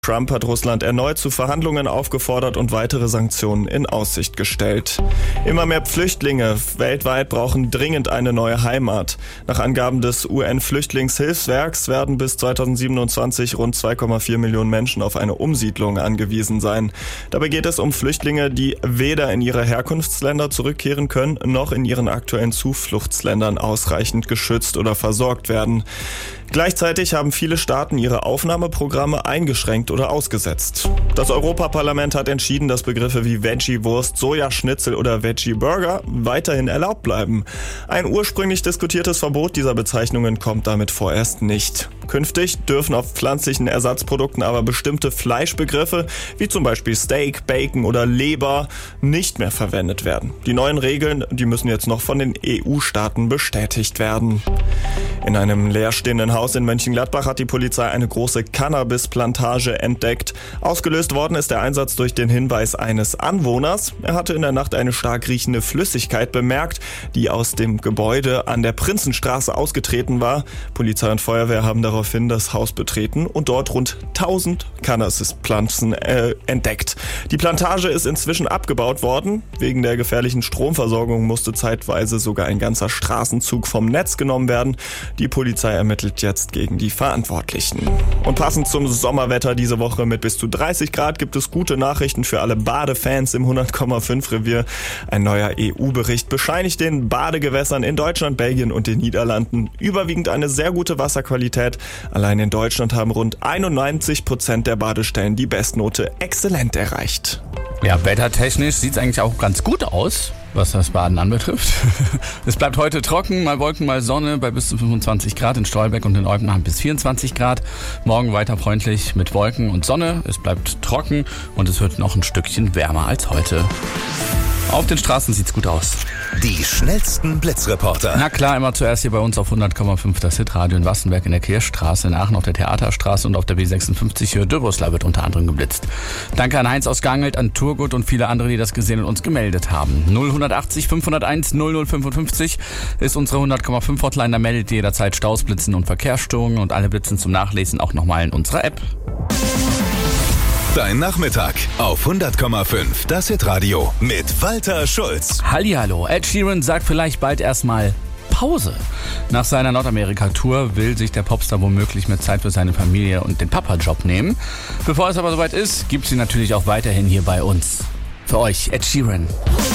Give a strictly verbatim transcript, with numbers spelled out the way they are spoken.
Trump hat Russland erneut zu Verhandlungen aufgefordert und weitere Sanktionen in Aussicht gestellt. Immer mehr Flüchtlinge weltweit brauchen dringend eine neue Heimat. Nach Angaben des U N-Flüchtlingshilfswerks werden bis zweitausendsiebenundzwanzig rund zwei Komma vier Millionen Menschen auf eine Umsiedlung angewiesen sein. Dabei geht es um Flüchtlinge, die weder in ihre Herkunftsländer zurückkehren können, noch in ihren aktuellen Zufluchtsländern ausreichend geschützt oder versorgt werden. Gleichzeitig haben viele Staaten ihre Aufnahmeprogramme eingeschränkt oder ausgesetzt. Das Europaparlament hat entschieden, dass Begriffe wie Veggie-Wurst, Sojaschnitzel oder Veggie-Burger weiterhin erlaubt bleiben. Ein ursprünglich diskutiertes Verbot dieser Bezeichnungen kommt damit vorerst nicht. Künftig dürfen auf pflanzlichen Ersatzprodukten aber bestimmte Fleischbegriffe, wie zum Beispiel Steak, Bacon oder Leber, nicht mehr verwendet werden. Die neuen Regeln, die müssen jetzt noch von den E U-Staaten bestätigt werden. In einem leerstehenden Haus in Mönchengladbach hat die Polizei eine große Cannabis-Plantage entdeckt. Ausgelöst worden ist der Einsatz durch den Hinweis eines Anwohners. Er hatte in der Nacht eine stark riechende Flüssigkeit bemerkt, die aus dem Gebäude an der Prinzenstraße ausgetreten war. Polizei und Feuerwehr haben daraufhin das Haus betreten und dort rund tausend Cannabispflanzen äh, entdeckt. Die Plantage ist inzwischen abgebaut worden. Wegen der gefährlichen Stromversorgung musste zeitweise sogar ein ganzer Straßenzug vom Netz genommen werden. Die Polizei ermittelt jetzt gegen die Verantwortlichen. Und passend zum Sommerwetter diese Woche mit bis zu dreißig Grad gibt es gute Nachrichten für alle Badefans im hundert Komma fünf Revier. Ein neuer E U-Bericht bescheinigt den Badegewässern in Deutschland, Belgien und den Niederlanden überwiegend eine sehr gute Wasserqualität. Allein in Deutschland haben rund einundneunzig Prozent der Badestellen die Bestnote exzellent erreicht. Ja, wettertechnisch sieht es eigentlich auch ganz gut aus, was das Baden anbetrifft. Es bleibt heute trocken, mal Wolken, mal Sonne bei bis zu fünfundzwanzig Grad in Stolberg und in Olpenham bis vierundzwanzig Grad. Morgen weiter freundlich mit Wolken und Sonne. Es bleibt trocken und es wird noch ein Stückchen wärmer als heute. Auf den Straßen sieht's gut aus. Die schnellsten Blitzreporter. Na klar, immer zuerst hier bei uns auf hundert Komma fünf das Hitradio in Wassenberg in der Kirchstraße, in Aachen auf der Theaterstraße und auf der B sechsundfünfzig hier Döbersla wird unter anderem geblitzt. Danke an Heinz aus Gangelt, an Turgut und viele andere, die das gesehen und uns gemeldet haben. null achtzig fünfhunderteins null null fünfundfünfzig ist unsere hundert Komma fünf Hotline. Da meldet ihr jederzeit Staus, Blitzen und Verkehrsstörungen und alle Blitzen zum Nachlesen auch nochmal in unserer App. Dein Nachmittag auf hundert Komma fünf, das Hitradio mit Walter Schulz. Hallihallo, Ed Sheeran sagt vielleicht bald erstmal Pause. Nach seiner Nordamerika-Tour will sich der Popstar womöglich mehr Zeit für seine Familie und den Papa-Job nehmen. Bevor es aber soweit ist, gibt sie natürlich auch weiterhin hier bei uns. Für euch, Ed Sheeran.